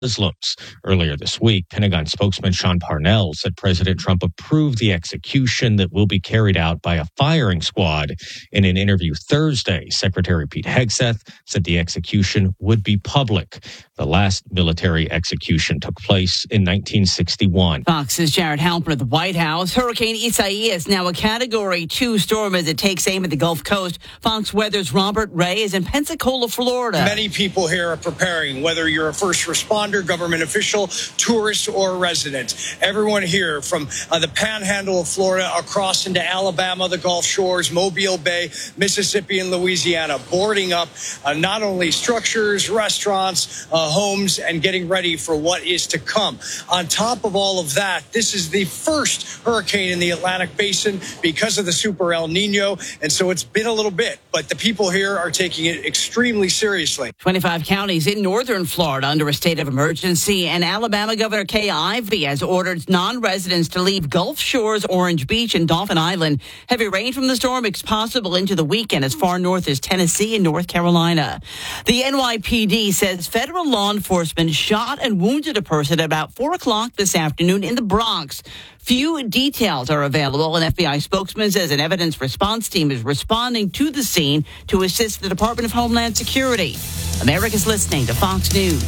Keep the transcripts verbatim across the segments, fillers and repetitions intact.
Muslims. Earlier this week, Pentagon spokesman Sean Parnell said President Trump approved the execution that will be carried out by a firing squad. In an interview Thursday, Secretary Pete Hegseth said the execution would be public. The last military execution took place in nineteen sixty-one. Fox's Jared Halpern at the White House. Hurricane Isaias, now a Category two storm as it takes aim at the Gulf Coast. Fox Weather's Robert Ray is in Pensacola, Florida. Many people here are preparing, whether you're a first responder, government official, tourist, or resident. Everyone here from uh, the panhandle of Florida across into Alabama, the Gulf Shores, Mobile Bay, Mississippi, and Louisiana, boarding up uh, not only structures, restaurants, uh, homes, and getting ready for what is to come. On top of all of that, this is the first hurricane in the Atlantic Basin because of the Super El Nino, and so it's been a little bit, but the people here are taking it extremely seriously. twenty-five counties in northern Florida under a state of emergency, and Alabama Governor Kay Ivey has ordered non-residents to leave Gulf Shores, Orange Beach, and Dauphin Island. Heavy rain from the storm is possible into the weekend as far north as Tennessee and North Carolina. The N Y P D says federal law enforcement shot and wounded a person at about four o'clock this afternoon in the Bronx. Few details are available. An F B I spokesman says an evidence response team is responding to the scene to assist the Department of Homeland Security. America's listening to Fox News.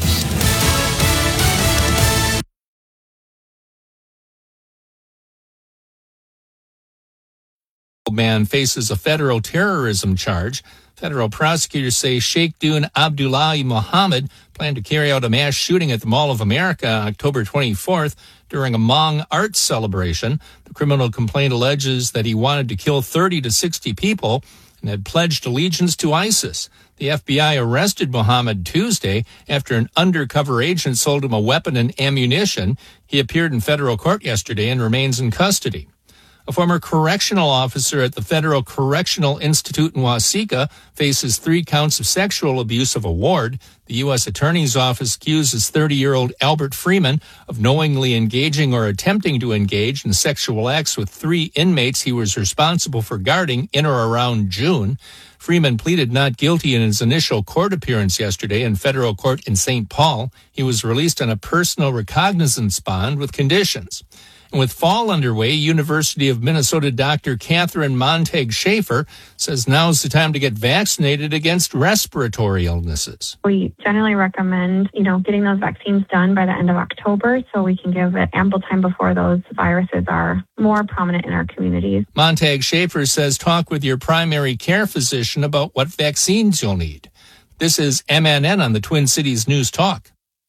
Man faces a federal terrorism charge. Federal prosecutors say Sheikh Dune Abdullahi Mohammed planned to carry out a mass shooting at the Mall of America on October twenty-fourth during a Hmong arts celebration. The criminal complaint alleges that he wanted to kill thirty to sixty people and had pledged allegiance to ISIS. The F B I arrested Mohammed Tuesday after an undercover agent sold him a weapon and ammunition. He appeared in federal court yesterday and remains in custody. A former correctional officer at the Federal Correctional Institute in Waseca faces three counts of sexual abuse of a ward. The U S Attorney's Office accuses thirty-year-old Albert Freeman of knowingly engaging or attempting to engage in sexual acts with three inmates he was responsible for guarding in or around June. Freeman pleaded not guilty in his initial court appearance yesterday in federal court in Saint Paul. He was released on a personal recognizance bond with conditions. And with fall underway, University of Minnesota Doctor Catherine Montag Schaefer says now's the time to get vaccinated against respiratory illnesses. We generally recommend, you know, getting those vaccines done by the end of October so we can give it ample time before those viruses are more prominent in our communities. Montag Schaefer says talk with your primary care physician about what vaccines you'll need. This is M N N on the Twin Cities News Talk.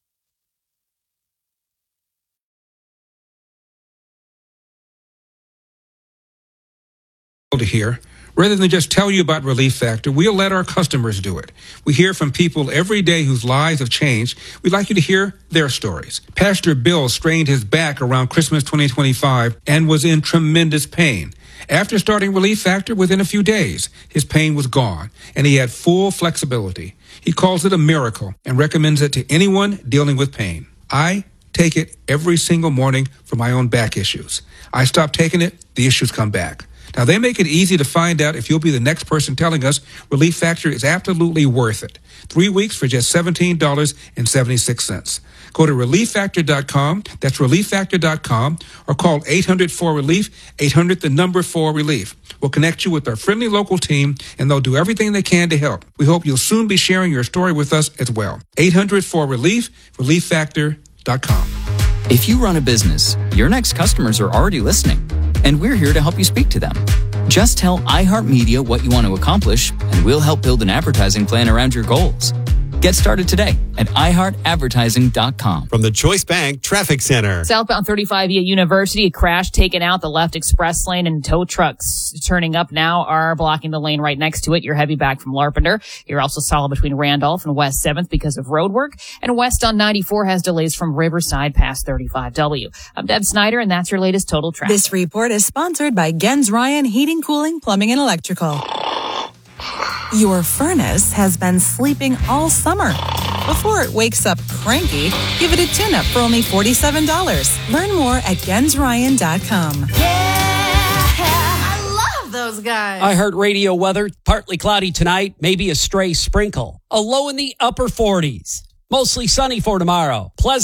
To hear. Rather than just tell you about Relief Factor, we'll let our customers do it. We hear from people every day whose lives have changed. We'd like you to hear their stories. Pastor Bill strained his back around Christmas twenty twenty-five and was in tremendous pain. After starting Relief Factor, within a few days, his pain was gone, and he had full flexibility. He calls it a miracle and recommends it to anyone dealing with pain. I take it every single morning for my own back issues. I stop taking it, the issues come back. Now, they make it easy to find out if you'll be the next person telling us Relief Factor is absolutely worth it. Three weeks for just seventeen dollars and seventy-six cents. Go to relief factor dot com, that's relief factor dot com, or call eight hundred four relief, eight hundred the number four relief. We'll connect you with our friendly local team, and they'll do everything they can to help. We hope you'll soon be sharing your story with us as well. eight hundred four relief, relief factor dot com. If you run a business, your next customers are already listening, and we're here to help you speak to them. Just tell iHeartMedia what you want to accomplish, and we'll help build an advertising plan around your goals. Get started today at i heart advertising dot com. From the Choice Bank Traffic Center. Southbound thirty-five via University, a crash taken out the left express lane, and tow trucks turning up now are blocking the lane right next to it. You're heavy back from Larpenteur. You're also solid between Randolph and West seventh because of road work. And west on ninety-four has delays from Riverside past thirty-five W. I'm Deb Snyder, and that's your latest total traffic. This report is sponsored by Gens Ryan Heating, Cooling, Plumbing, and Electrical. Your furnace has been sleeping all summer. Before it wakes up cranky, give it a tune-up for only forty-seven dollars. Learn more at gens ryan dot com. Yeah, I love those guys. iHeartRadio weather, partly cloudy tonight, maybe a stray sprinkle. A low in the upper forties. Mostly sunny for tomorrow. Pleasant.